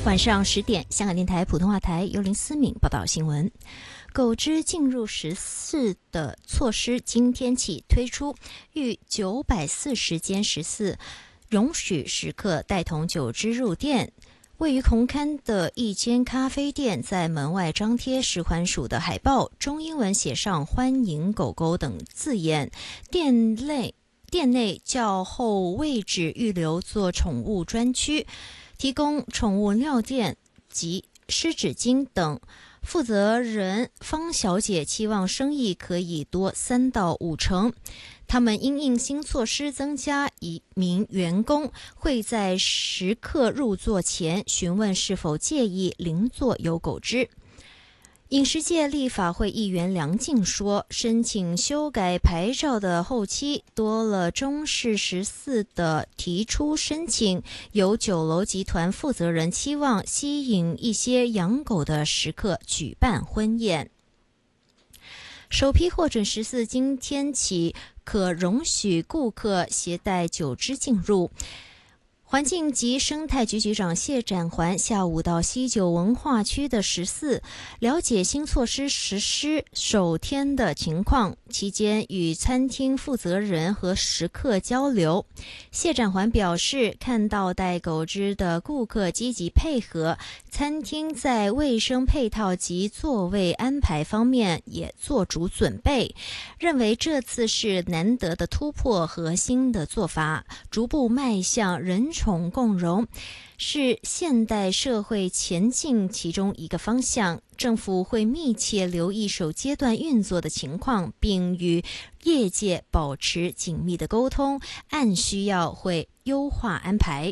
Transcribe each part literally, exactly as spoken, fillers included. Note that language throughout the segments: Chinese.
晚上十点，香港电台普通话台由林思敏报道新闻。狗只进入十四的措施今天起推出，逾九百四十间食肆容许食客带同狗只入店。位于红磡的一间咖啡店在门外张贴食环署的海报，中英文写上欢迎狗狗等字眼。店内店内较后位置预留做宠物专区，提供宠物尿垫及湿纸巾等。负责人方小姐期望生意可以多三到五成。他们因应新措施增加一名员工，会在食客入座前询问是否介意邻座有狗只。饮食界立法会议员梁静说，申请修改牌照的后期多了中式食肆的提出申请，有酒楼集团负责人期望吸引一些养狗的食客举办婚宴。首批获准食肆今天起可容许顾客携带狗只进入。环境及生态局局长谢展环下午到西九文化区的食肆了解新措施实施首天的情况，期间与餐厅负责人和食客交流。谢展环表示，看到带狗只的顾客积极配合，餐厅在卫生配套及座位安排方面也做足准备，认为这次是难得的突破和新的做法，逐步迈向人宠共融，是现代社会前进其中一个方向。政府会密切留意首阶段运作的情况，并与业界保持紧密的沟通，按需要会优化安排。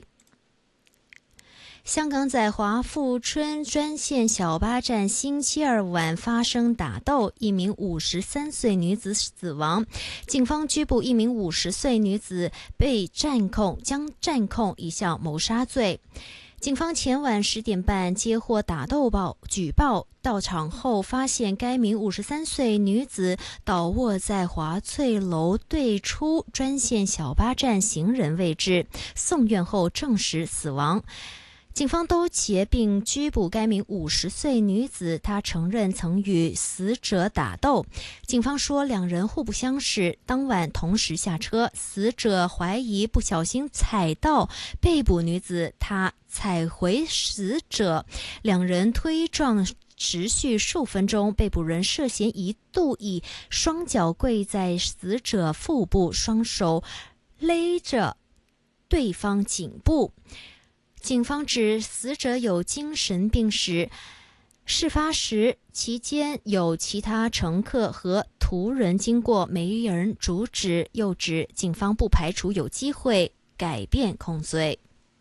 香港在华富村专线小巴站星期二晚发生打斗，一名五十三岁女子死亡。警方拘捕一名五十岁女子，被战控将战控一项谋杀罪。警方前晚十点半接获打斗报举报，到场后发现该名五十三岁女子倒卧在华翠楼对出专线小巴站行人位置，送院后证实死亡。警方兜截并拘捕该名五十岁女子，她承认曾与死者打斗。警方说两人互不相识，当晚同时下车，死者怀疑不小心踩到被捕女子，她踩回死者，两人推撞持续数分钟，被捕人涉嫌一度以双脚跪在死者腹部，双手勒着对方颈部。警方指死者有精神病史，事发时期间有其他乘客和途人经过，没人阻止。又指警方不排除有机会改变控罪。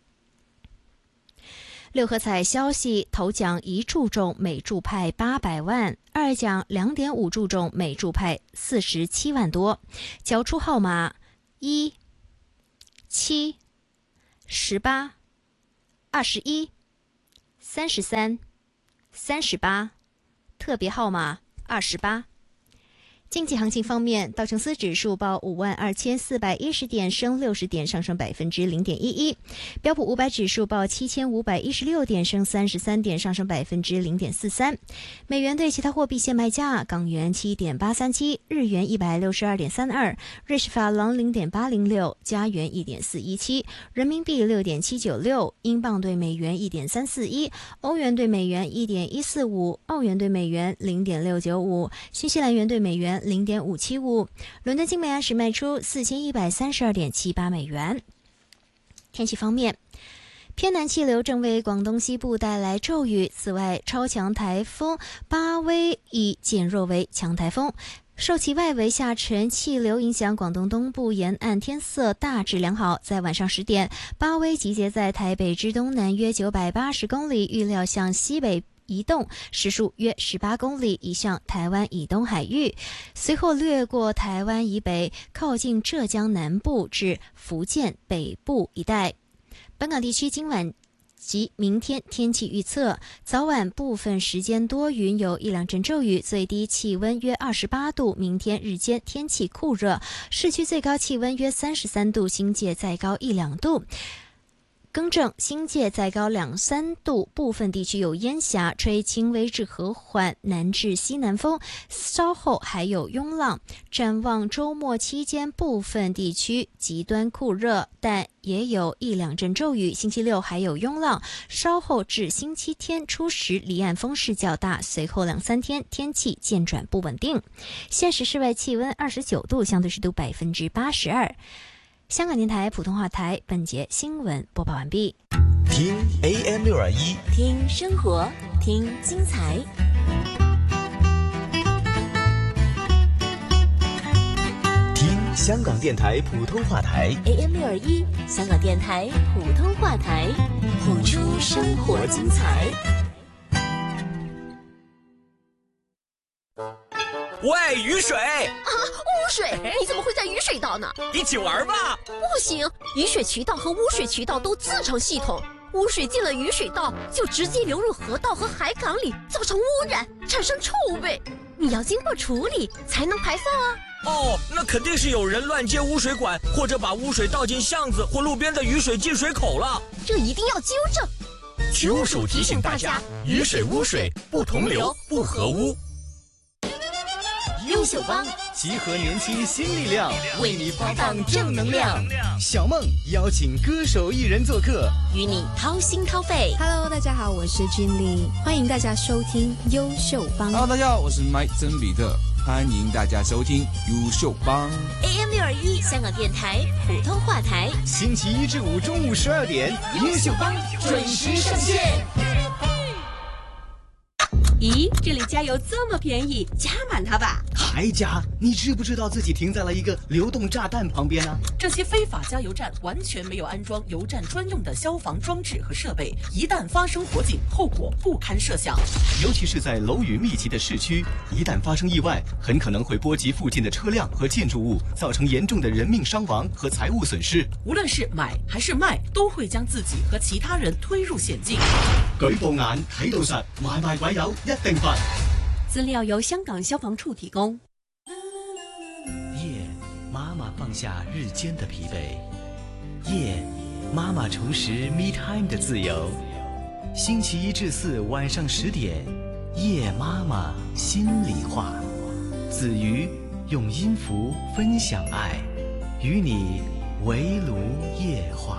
六合彩消息，头奖一注中，每注派八百万；二奖两点五注中，每注派四十七万多。缴出号码一、七、十八。二十一、三十三、三十八，特别号码二十八。经济行情方面，道琼斯指数报五万二千四百一十点，升六十点，上升百分之零点一一；标普五百指数报七千五百一十六点，升三十三点，上升百分之零点四三。美元对其他货币现卖价：港元七点八三七，日元一百六十二点三二，瑞士法郎零点八零六，加元一点四一七，人民币六点七九六，英镑对美元一点三四一，欧元对美元一点一四五，澳元对美元零点六九五，新西兰元对美元零点五七五，伦敦金每盎司卖出四千一百三十二点七八美元。天气方面，偏南气流正为广东西部带来骤雨，此外，超强台风巴威已减弱为强台风。受其外围下沉气流影响，广东东部沿岸天色大致良好。在晚上十点，巴威集结在台北之东南约九百八十公里，预料向西北移动，时速约十八公里，移向台湾以东海域，随后掠过台湾以北，靠近浙江南部至福建北部一带。本港地区今晚及明天天气预测：早晚部分时间多云，有一两阵骤雨，最低气温约二十八度。明天日间天气酷热，市区最高气温约三十三度，新界再高一两度。 更正，新界再高两三度，部分地区有烟霞，吹轻微至和缓南至西南风，稍后还有拥浪。展望周末期间，部分地区极端酷热，但也有一两阵骤雨。星期六还有拥浪，稍后至星期天初时离岸风势较大，随后两三天天气渐转不稳定。现时室外气温二十九度，相对湿度百分之八十二。香港电台普通话台本节新闻播报完毕。 听 A M 六二一， 听生活，听精彩。 听香港电台普通话台 A M 六二一，香港电台普通话台，谱出生活精彩。 喂，雨水啊，污水！你怎么会在雨水道呢？ 一起玩吧！ 不行，雨水渠道和污水渠道都自成系统，污水进了雨水道就直接流入河道和海港里，造成污染，产生臭味。你要经过处理才能排放啊。 哦，那肯定是有人乱接污水管，或者把污水倒进巷子或路边的雨水进水口了。 这一定要纠正。 渠务署提醒大家：雨水污水不同流，不合污。 优秀帮集合年轻新力量， 为你发放正能量。 小梦邀请歌手艺人做客， 与你掏心掏肺。 Hello， 大家好，我是君丽，欢迎大家收听优秀帮。 Hello， 大家好，我是麦曾比特，欢迎大家收听优秀帮。 A M 六二一，香港电台普通话台， 星期一至五中午十二点， 优秀帮准时上线。 咦，这里加油这么便宜，加满它吧！ 还加？你知不知道自己停在了一个流动炸弹旁边呢？ 这些非法加油站完全没有安装油站专用的消防装置和设备，一旦发生火警，后果不堪设想。 尤其是在楼宇密集的市区，一旦发生意外，很可能会波及附近的车辆和建筑物，造成严重的人命伤亡和财物损失。 无论是买还是卖，都会将自己和其他人推入险境。 舉報眼睇到實，買賣鬼友一定罰。 资料由香港消防處提供。 夜，媽媽放下日間的疲憊。夜，媽媽重拾 me time 的自由。星期一至四晚上十點，夜媽媽心裡話。子瑜用音符分享愛，與你圍爐夜話。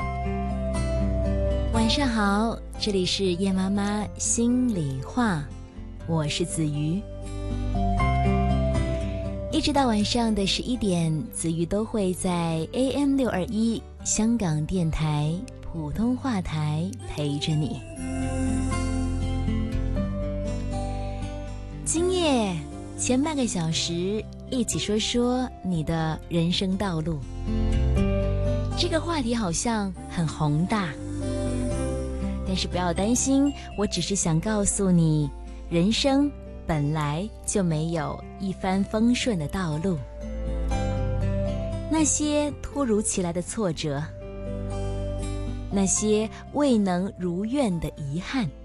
晚上好，这里是叶妈妈心里话，我是子瑜。一直到晚上的十一点，子瑜都会在 A M 六二一香港电台普通话台陪着你。今夜前半个小时，一起说说你的人生道路。这个话题好像很宏大，但是不要担心，我只是想告诉你，人生本来就没有一帆风顺的道路。那些突如其来的挫折，那些未能如愿的遗憾，